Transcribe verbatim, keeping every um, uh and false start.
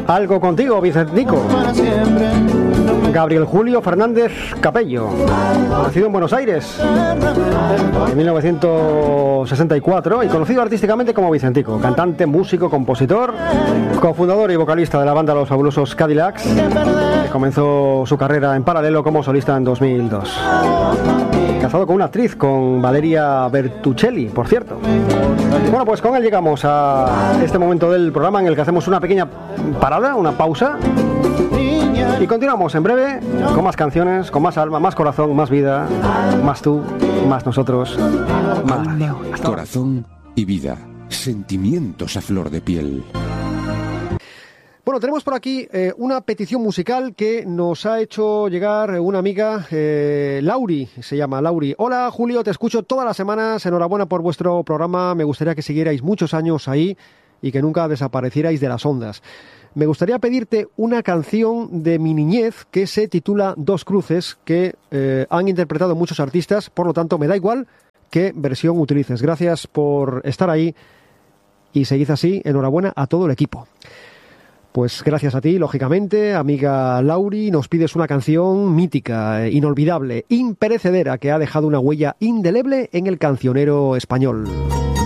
Algo contigo, Vicentico. Gabriel Julio Fernández Capello, nacido en Buenos Aires en mil novecientos sesenta y cuatro y conocido artísticamente como Vicentico, cantante, músico, compositor, cofundador y vocalista de la banda Los Fabulosos Cadillacs, que comenzó su carrera en paralelo como solista en dos mil dos. Casado con una actriz, con Valeria Bertuccelli, por cierto. Bueno, pues con él llegamos a este momento del programa en el que hacemos una pequeña parada, una pausa. Y continuamos en breve con más canciones, con más alma, más corazón, más vida, más tú, más nosotros, más radio. Corazón y vida, sentimientos a flor de piel. Bueno, tenemos por aquí eh, una petición musical que nos ha hecho llegar una amiga, eh, Lauri, se llama Lauri. Hola Julio, te escucho todas las semanas, enhorabuena por vuestro programa, me gustaría que siguierais muchos años ahí y que nunca desaparecierais de las ondas. Me gustaría pedirte una canción de mi niñez que se titula Dos Cruces, que eh, han interpretado muchos artistas, por lo tanto me da igual qué versión utilices. Gracias por estar ahí y seguid así, enhorabuena a todo el equipo. Pues gracias a ti, lógicamente, amiga Lauri, nos pides una canción mítica, inolvidable, imperecedera, que ha dejado una huella indeleble en el cancionero español.